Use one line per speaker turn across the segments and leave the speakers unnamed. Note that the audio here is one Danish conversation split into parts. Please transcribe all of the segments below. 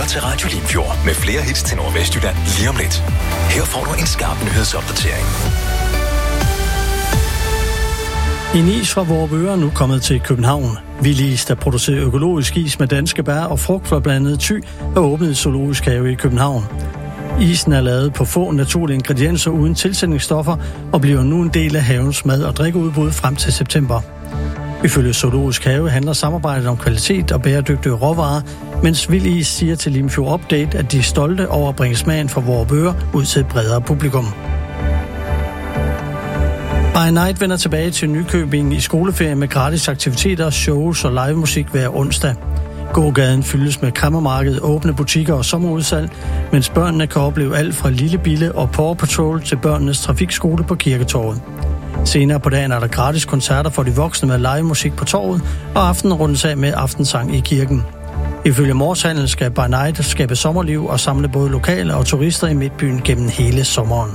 til Radio Limfjord med flere hits til Nordvestjylland lige om lidt. Her får du en skarp nyhedsopdatering.
En is fra Vorupør er nu kommet til København. Vild der producerer økologisk is med danske bær og frugt fra blandt andet Thy, er åbnet i Zoologisk Have i København. Isen er lavet på få naturlige ingredienser uden tilsætningsstoffer og bliver nu en del af havens mad- og drikkeudbud frem til september. Ifølge Zoologisk Have handler samarbejdet om kvalitet og bæredygtige råvarer, mens Vild Is siger til Limfjord Update, at de er stolte over at bringe smagen fra Vorupør ud til et bredere publikum. By Night vender tilbage til Nykøbing i skoleferie med gratis aktiviteter, shows og livemusik hver onsdag. Gågaden fyldes med kræmmermarked, åbne butikker og sommerudsalg, mens børnene kan opleve alt fra Lille Bille og Paw Patrol til børnenes trafikskole på Kirketorvet. Senere på dagen er der gratis koncerter for de voksne med livemusik på torvet, og aftenen rundes af med aftensang i kirken. Ifølge Morshandel skal By Night skabe sommerliv og samle både lokale og turister i Midtbyen gennem hele sommeren.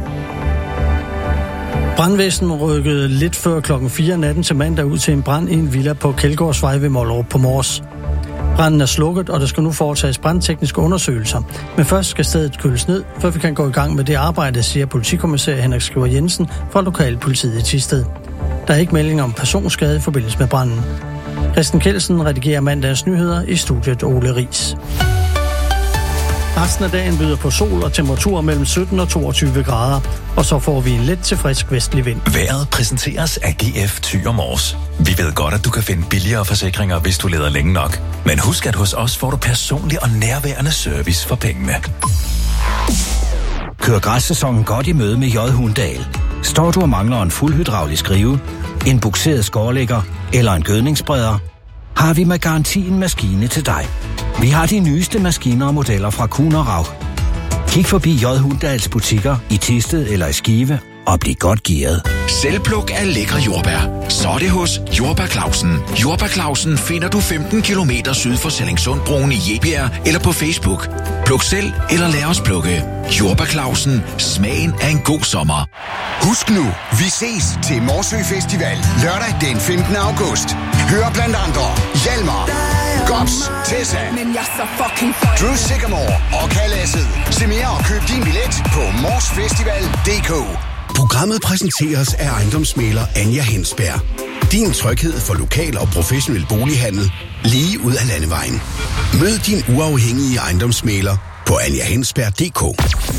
Brandvæsenet rykkede lidt før klokken 4 natten til mandag ud til en brand i en villa på Kjeldgårdsvej ved Mollerup på Mors. Branden er slukket, og der skal nu foretages brandtekniske undersøgelser. Men først skal stedet køles ned, før vi kan gå i gang med det arbejde, siger politikommissær Henrik Skriver Jensen fra Lokalpolitiet i Thisted. Der er ikke meldinger om personskade i forbindelse med branden. Christian Kjeldsen redigerer mandagens nyheder i studiet Ole Riis. Resten af dagen byder på sol og temperaturer mellem 17 og 22 grader, og så får vi en let til frisk vestlig vind.
Vejret præsenteres af GF Thy og Mors. Vi ved godt, at du kan finde billigere forsikringer, hvis du leder længe nok. Men husk, at hos os får du personlig og nærværende service for pengene.
Kør græssæsonen godt i møde med J. Hundal. Står du og mangler en fuldhydraulisk rive, en bukseret skårlægger eller en gødningsspreder, har vi med garanti en maskine til dig. Vi har de nyeste maskiner og modeller fra Kuhn & Rauch. Kig forbi J. Hundals butikker i Thisted eller i Skive og bliv godt gearet.
Selvpluk af lækre jordbær. Så er det hos Jordbær Clausen. Jordbær Clausen finder du 15 kilometer syd for Sallingsundbroen i Jebjerg eller på Facebook. Pluk selv eller lad os plukke. Jordbær Clausen. Smagen af en god sommer.
Husk nu, vi ses til Morsø Festival lørdag den 15. august. Hør blandt andre Hjalmar, Gops, Tessa, Drew Sycamore og Kalasset. Se mere og køb din billet på morsfestival.dk. Programmet præsenteres af ejendomsmægler Anja Hensberg. Din tryghed for lokal og professionel bolighandel lige ud af landevejen. Mød din uafhængige ejendomsmægler på anjahensberg.dk.